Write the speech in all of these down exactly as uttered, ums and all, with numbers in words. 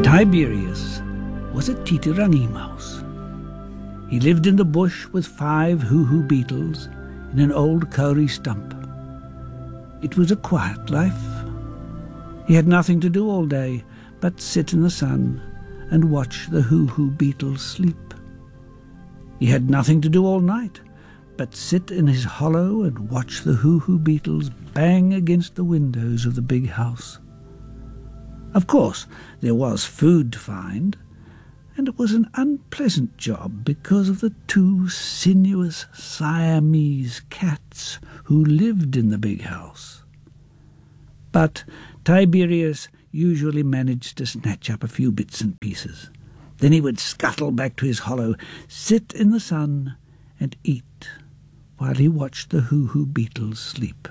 Tiberius was a Titirangi mouse. He lived in the bush with five hoo-hoo beetles in an old kauri stump. It was a quiet life. He had nothing to do all day but sit in the sun and watch the hoo-hoo beetles sleep. He had nothing to do all night but sit in his hollow and watch the hoo-hoo beetles bang against the windows of the big house. Of course, there was food to find, and it was an unpleasant job because of the two sinuous Siamese cats who lived in the big house. But Tiberius usually managed to snatch up a few bits and pieces. Then he would scuttle back to his hollow, sit in the sun, and eat while he watched the hoo-hoo beetles sleep.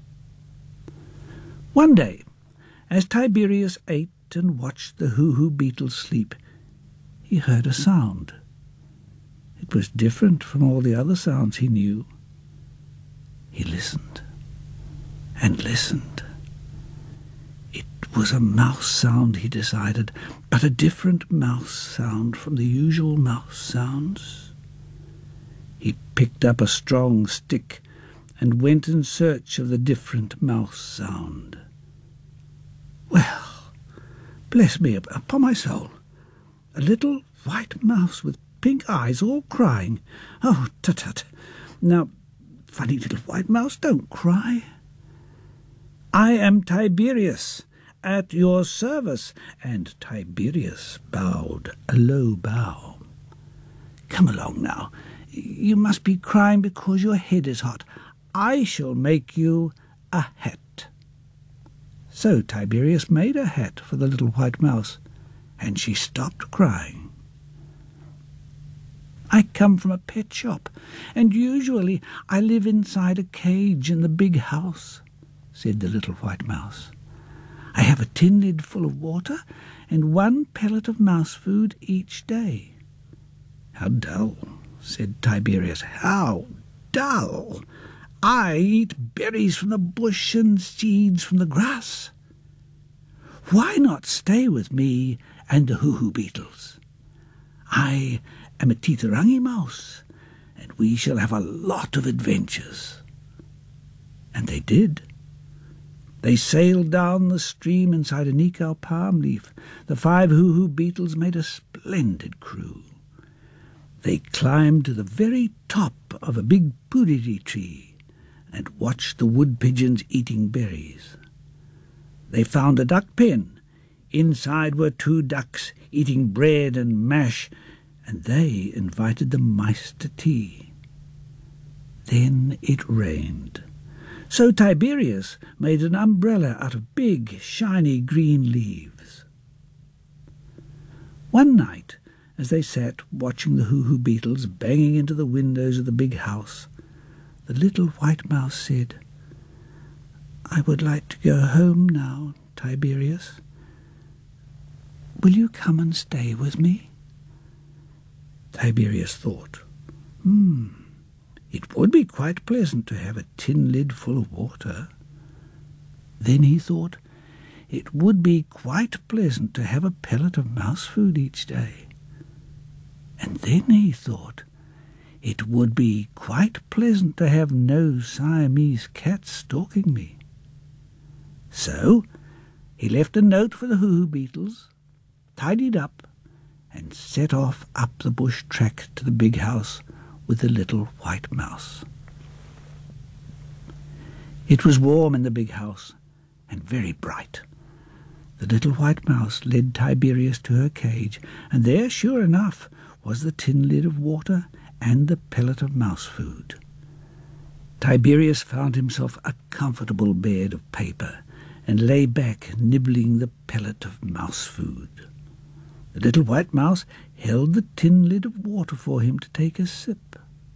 One day, as Tiberius ate and watched the hoo-hoo beetles sleep, he heard a sound. It was different from all the other sounds he knew. He listened and listened. It was a mouse sound, he decided, but a different mouse sound from the usual mouse sounds. He picked up a strong stick and went in search of the different mouse sound. Well, bless me upon my soul, a little white mouse with pink eyes all crying. Oh, tut-tut. Now, funny little white mouse, don't cry. I am Tiberius, at your service. And Tiberius bowed a low bow. Come along now. You must be crying because your head is hot. I shall make you a hat. So Tiberius made a hat for the little white mouse, and she stopped crying. I come from a pet shop, and usually I live inside a cage in the big house, said the little white mouse. I have a tin lid full of water and one pellet of mouse food each day. How dull, said Tiberius. How dull! I eat berries from the bush and seeds from the grass. Why not stay with me and the hoo-hoo beetles? I am a Titirangi mouse, and we shall have a lot of adventures. And they did. They sailed down the stream inside a nikau palm leaf. The five hoo-hoo beetles made a splendid crew. They climbed to the very top of a big puriri tree and watched the wood pigeons eating berries. They found a duck pen. Inside were two ducks eating bread and mash, and they invited the mice to tea. Then it rained. So Tiberius made an umbrella out of big, shiny green leaves. One night, as they sat watching the hoo-hoo beetles banging into the windows of the big house, the little white mouse said, I would like to go home now, Tiberius. Will you come and stay with me? Tiberius thought, Hmm, it would be quite pleasant to have a tin lid full of water. Then he thought, it would be quite pleasant to have a pellet of mouse food each day. And then he thought, it would be quite pleasant to have no Siamese cats stalking me. So he left a note for the hoo-hoo beetles, tidied up, and set off up the bush track to the big house with the little white mouse. It was warm in the big house and very bright. The little white mouse led Tiberius to her cage, and there, sure enough, was the tin lid of water and the pellet of mouse food. Tiberius found himself a comfortable bed of paper and lay back nibbling the pellet of mouse food. The little white mouse held the tin lid of water for him to take a sip.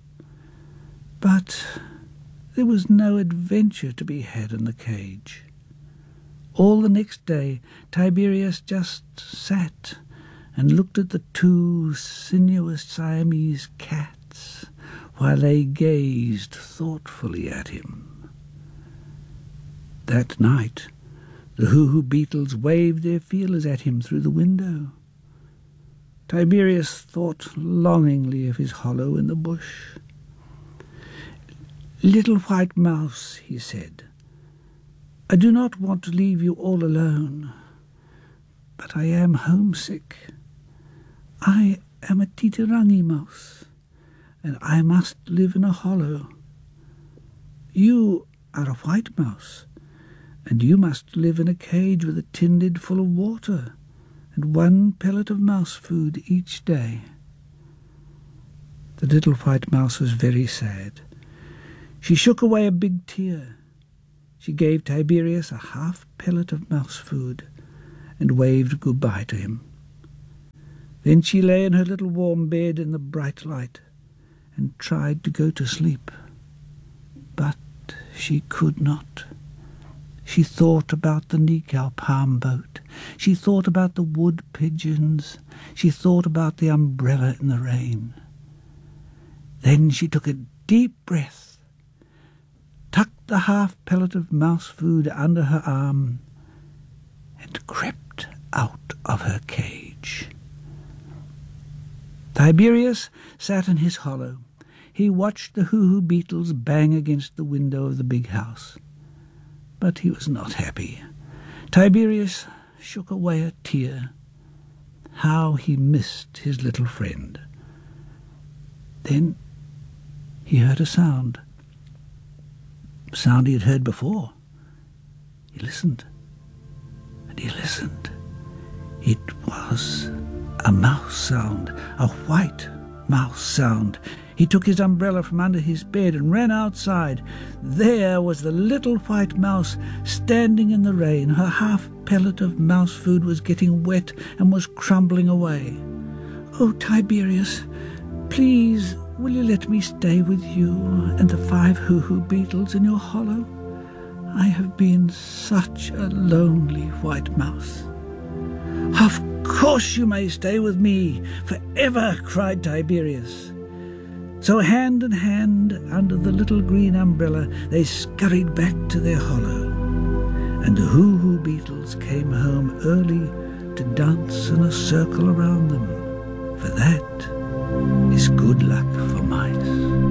But there was no adventure to be had in the cage. All the next day Tiberius just sat and looked at the two sinuous Siamese cats while they gazed thoughtfully at him. That night The hoo-hoo beetles waved their feelers at him through the window. Tiberius thought longingly of his hollow in the bush. "Little White Mouse," he said, "I do not want to leave you all alone, but I am homesick. I am a Titirangi mouse, and I must live in a hollow. You are a white mouse, and you must live in a cage with a tin lid full of water and one pellet of mouse food each day." The little white mouse was very sad. She shook away a big tear. She gave Tiberius a half pellet of mouse food and waved goodbye to him. Then she lay in her little warm bed in the bright light and tried to go to sleep. But she could not. She thought about the Nikau palm boat. She thought about the wood pigeons. She thought about the umbrella in the rain. Then she took a deep breath, tucked the half pellet of mouse food under her arm, and crept out of her cage. Tiberius sat in his hollow. He watched the hoo-hoo beetles bang against the window of the big house. But he was not happy. Tiberius shook away a tear. How he missed his little friend. Then he heard a sound. A sound he had heard before. He listened, and he listened. It was a mouse sound, a white mouse sound. He took his umbrella from under his bed and ran outside. There was the little white mouse standing in the rain. Her half pellet of mouse food was getting wet and was crumbling away. "Oh, Tiberius, please, will you let me stay with you and the five hoo-hoo beetles in your hollow? I have been such a lonely white mouse." "Of course you may stay with me forever," cried Tiberius. So hand in hand, under the little green umbrella, they scurried back to their hollow. And the hoo-hoo beetles came home early to dance in a circle around them, for that is good luck for mice.